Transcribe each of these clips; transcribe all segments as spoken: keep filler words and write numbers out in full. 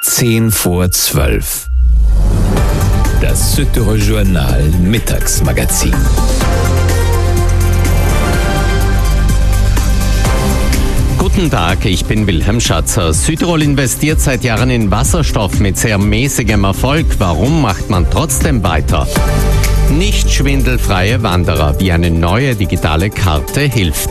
zehn vor zwölf. Das Südtirol Journal Mittagsmagazin. Guten Tag, ich bin Wilhelm Schatzer. Südtirol investiert seit Jahren in Wasserstoff mit sehr mäßigem Erfolg. Warum macht man trotzdem weiter? Nicht schwindelfreie Wanderer, wie eine neue digitale Karte hilft.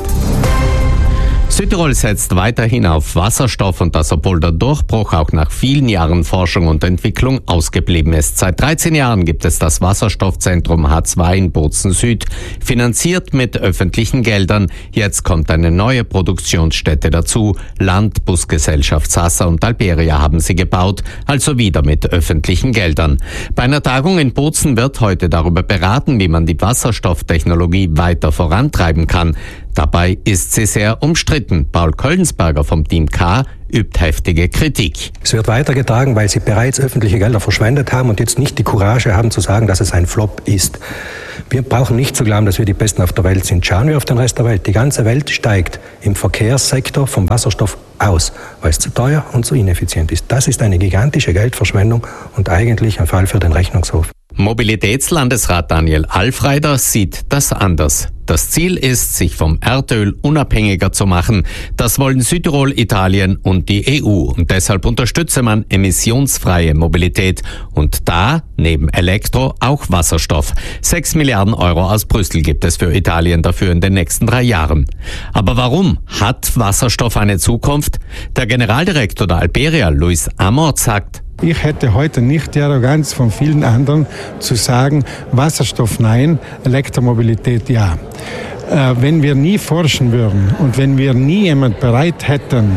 Südtirol setzt weiterhin auf Wasserstoff und das, obwohl der Durchbruch auch nach vielen Jahren Forschung und Entwicklung ausgeblieben ist. Seit dreizehn Jahren gibt es das Wasserstoffzentrum H zwei in Bozen Süd, finanziert mit öffentlichen Geldern. Jetzt kommt eine neue Produktionsstätte dazu. Land, Busgesellschaft Sasa und Alberia haben sie gebaut, also wieder mit öffentlichen Geldern. Bei einer Tagung in Bozen wird heute darüber beraten, wie man die Wasserstofftechnologie weiter vorantreiben kann. Dabei ist sie sehr umstritten. Paul Kollensberger vom Team K übt heftige Kritik. Es wird weitergetragen, weil sie bereits öffentliche Gelder verschwendet haben und jetzt nicht die Courage haben zu sagen, dass es ein Flop ist. Wir brauchen nicht zu glauben, dass wir die Besten auf der Welt sind. Schauen wir auf den Rest der Welt. Die ganze Welt steigt im Verkehrssektor vom Wasserstoff aus, weil es zu teuer und zu ineffizient ist. Das ist eine gigantische Geldverschwendung und eigentlich ein Fall für den Rechnungshof. Mobilitätslandesrat Daniel Alfreider sieht das anders. Das Ziel ist, sich vom Erdöl unabhängiger zu machen. Das wollen Südtirol, Italien und die E U. Und deshalb unterstütze man emissionsfreie Mobilität. Und da, neben Elektro, auch Wasserstoff. Sechs Milliarden Euro aus Brüssel gibt es für Italien dafür in den nächsten drei Jahren. Aber warum hat Wasserstoff eine Zukunft? Der Generaldirektor der Alberia, Luis Amort, sagt: Ich hätte heute nicht die Arroganz von vielen anderen zu sagen, Wasserstoff nein, Elektromobilität ja. Äh, wenn wir nie forschen würden und wenn wir nie jemand bereit hätten,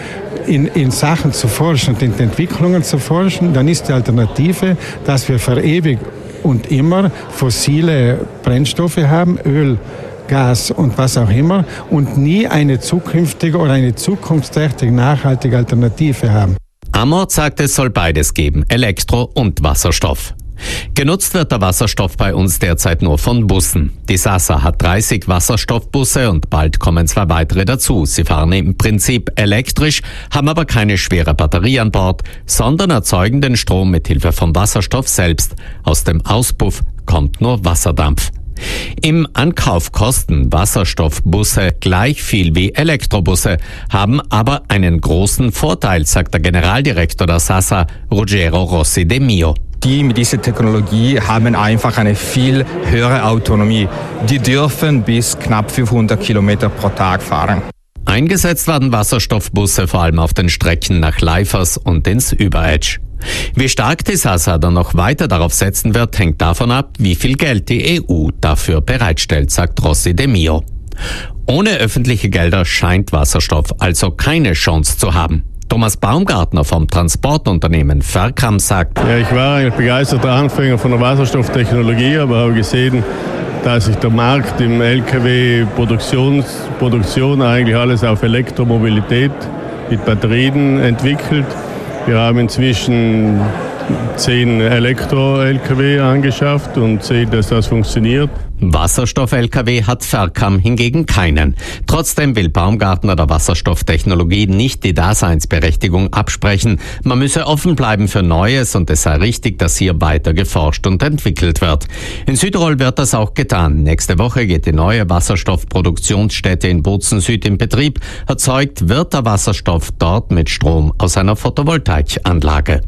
in, in Sachen zu forschen und in Entwicklungen zu forschen, dann ist die Alternative, dass wir für ewig und immer fossile Brennstoffe haben, Öl, Gas und was auch immer, und nie eine zukünftige oder eine zukunftsträchtige, nachhaltige Alternative haben. Amort sagt, es soll beides geben, Elektro- und Wasserstoff. Genutzt wird der Wasserstoff bei uns derzeit nur von Bussen. Die Sasa hat dreißig Wasserstoffbusse und bald kommen zwei weitere dazu. Sie fahren im Prinzip elektrisch, haben aber keine schwere Batterie an Bord, sondern erzeugen den Strom mit Hilfe vom Wasserstoff selbst. Aus dem Auspuff kommt nur Wasserdampf. Im Ankauf kosten Wasserstoffbusse gleich viel wie Elektrobusse, haben aber einen großen Vorteil, sagt der Generaldirektor der Sasa, Ruggero Rossi de Mio. Die mit dieser Technologie haben einfach eine viel höhere Autonomie. Die dürfen bis knapp fünfhundert Kilometer pro Tag fahren. Eingesetzt werden Wasserstoffbusse vor allem auf den Strecken nach Leifers und ins Überetsch. Wie stark die Sasa dann noch weiter darauf setzen wird, hängt davon ab, wie viel Geld die E U dafür bereitstellt, sagt Rossi de Mio. Ohne öffentliche Gelder scheint Wasserstoff also keine Chance zu haben. Thomas Baumgartner vom Transportunternehmen Ferkam sagt: Ja, ich war eigentlich begeisterter Anfänger von der Wasserstofftechnologie, aber habe gesehen, dass sich der Markt im L K W-Produktion Produktion eigentlich alles auf Elektromobilität mit Batterien entwickelt. Wir haben inzwischen zehn Elektro-L K W angeschafft und sehen, dass das funktioniert. Wasserstoff-L K W hat Ferkam hingegen keinen. Trotzdem will Baumgartner der Wasserstofftechnologie nicht die Daseinsberechtigung absprechen. Man müsse offen bleiben für Neues und es sei richtig, dass hier weiter geforscht und entwickelt wird. In Südtirol wird das auch getan. Nächste Woche geht die neue Wasserstoffproduktionsstätte in Bozen Süd in Betrieb. Erzeugt wird der Wasserstoff dort mit Strom aus einer Photovoltaikanlage.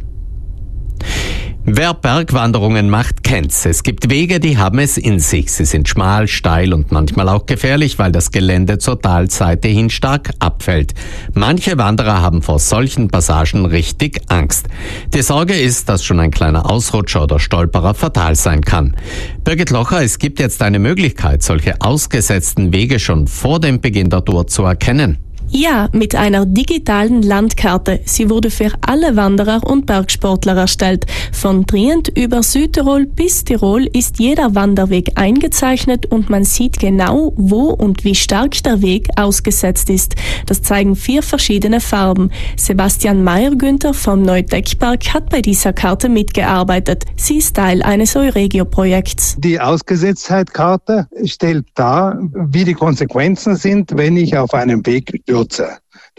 Wer Bergwanderungen macht, kennt's. Es gibt Wege, die haben es in sich. Sie sind schmal, steil und manchmal auch gefährlich, weil das Gelände zur Talseite hin stark abfällt. Manche Wanderer haben vor solchen Passagen richtig Angst. Die Sorge ist, dass schon ein kleiner Ausrutscher oder Stolperer fatal sein kann. Birgit Locher, es gibt jetzt eine Möglichkeit, solche ausgesetzten Wege schon vor dem Beginn der Tour zu erkennen. Ja, mit einer digitalen Landkarte. Sie wurde für alle Wanderer und Bergsportler erstellt. Von Trient über Südtirol bis Tirol ist jeder Wanderweg eingezeichnet und man sieht genau, wo und wie stark der Weg ausgesetzt ist. Das zeigen vier verschiedene Farben. Sebastian Meyer-Günther vom Neutech-Park hat bei dieser Karte mitgearbeitet. Sie ist Teil eines Euregio-Projekts. Die Ausgesetztheitkarte stellt dar, wie die Konsequenzen sind, wenn ich auf einem Weg stürze.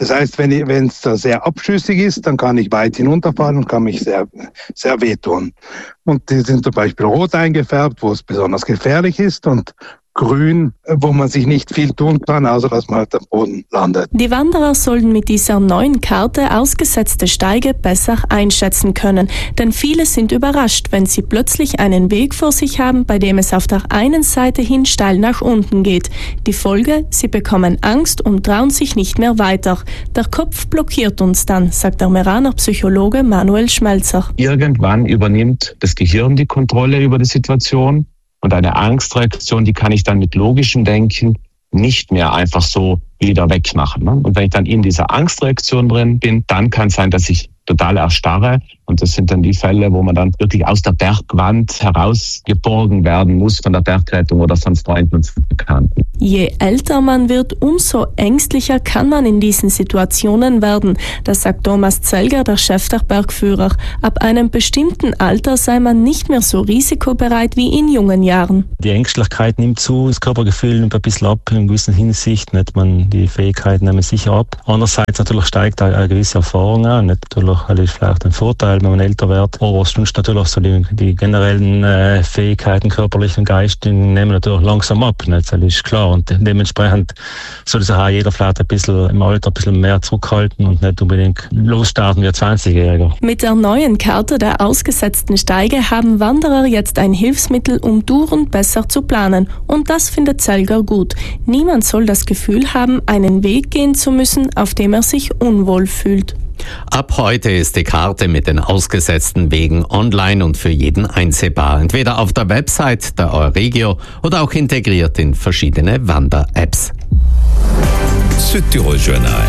Das heißt, wenn es da sehr abschüssig ist, dann kann ich weit hinunterfallen und kann mich sehr, sehr wehtun. Und die sind zum Beispiel rot eingefärbt, wo es besonders gefährlich ist, und grün, wo man sich nicht viel tun kann, außer dass man halt am Boden landet. Die Wanderer sollen mit dieser neuen Karte ausgesetzte Steige besser einschätzen können, denn viele sind überrascht, wenn sie plötzlich einen Weg vor sich haben, bei dem es auf der einen Seite hin steil nach unten geht. Die Folge: sie bekommen Angst und trauen sich nicht mehr weiter. Der Kopf blockiert uns dann, sagt der Meraner Psychologe Manuel Schmelzer. Irgendwann übernimmt das Gehirn die Kontrolle über die Situation. Und eine Angstreaktion, die kann ich dann mit logischem Denken nicht mehr einfach so wieder wegmachen. Und wenn ich dann in dieser Angstreaktion drin bin, dann kann es sein, dass ich total erstarre. Und das sind dann die Fälle, wo man dann wirklich aus der Bergwand herausgeborgen werden muss von der Bergrettung oder von Freunden und Bekannten. Je älter man wird, umso ängstlicher kann man in diesen Situationen werden. Das sagt Thomas Zelger, der Chef der Bergführer. Ab einem bestimmten Alter sei man nicht mehr so risikobereit wie in jungen Jahren. Die Ängstlichkeit nimmt zu, das Körpergefühl nimmt ein bisschen ab, in gewisser Hinsicht. Nicht? Man, die Fähigkeiten nehmen sicher ab. Andererseits natürlich steigt eine gewisse Erfahrung an. Nicht? Natürlich ist vielleicht ein Vorteil, wenn man älter wird. Aber sonst natürlich so die, die generellen äh, Fähigkeiten, körperlich und geistig, nehmen natürlich langsam ab. Nicht? Das ist klar. Und dementsprechend soll sich auch jeder vielleicht ein bisschen im Alter ein bisschen mehr zurückhalten und nicht unbedingt losstarten wie ein zwanzigjähriger. Mit der neuen Karte der ausgesetzten Steige haben Wanderer jetzt ein Hilfsmittel, um Touren besser zu planen. Und das findet Zelger gut. Niemand soll das Gefühl haben, einen Weg gehen zu müssen, auf dem er sich unwohl fühlt. Ab heute ist die Karte mit den ausgesetzten Wegen online und für jeden einsehbar. Entweder auf der Website der Euregio oder auch integriert in verschiedene Wander-Apps. Südtirol Journal.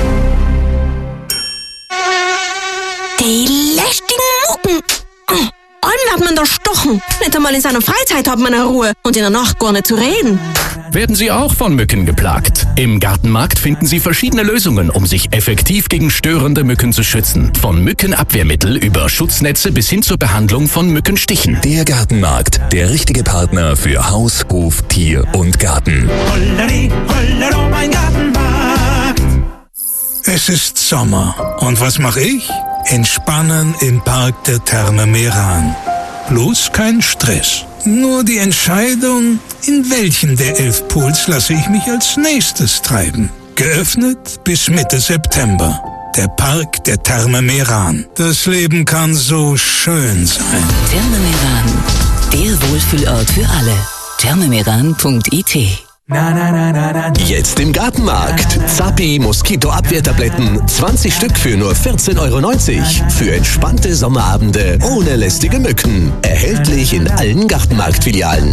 Die lästigen Mucken. Allem hat man da stochen. Nicht einmal in seiner Freizeit hat man eine Ruhe und in der Nacht gar nicht zu reden. Werden Sie auch von Mücken geplagt? Im Gartenmarkt finden Sie verschiedene Lösungen, um sich effektiv gegen störende Mücken zu schützen. Von Mückenabwehrmittel über Schutznetze bis hin zur Behandlung von Mückenstichen. Der Gartenmarkt, der richtige Partner für Haus, Hof, Tier und Garten. Holleri, hollero, mein Gartenmarkt. Es ist Sommer. Und was mache ich? Entspannen im Park der Therme Meran. Bloß kein Stress. Nur die Entscheidung, in welchen der elf Pools lasse ich mich als nächstes treiben. Geöffnet bis Mitte September. Der Park der Therme Meran. Das Leben kann so schön sein. Therme Meran, der Wohlfühlort für alle. thermemeran punkt I T. Na, na, na, na, na. Jetzt im Gartenmarkt. Zappi Moskito-Abwehrtabletten. zwanzig Stück für nur vierzehn Euro neunzig. Für entspannte Sommerabende ohne lästige Mücken. Erhältlich in allen Gartenmarktfilialen.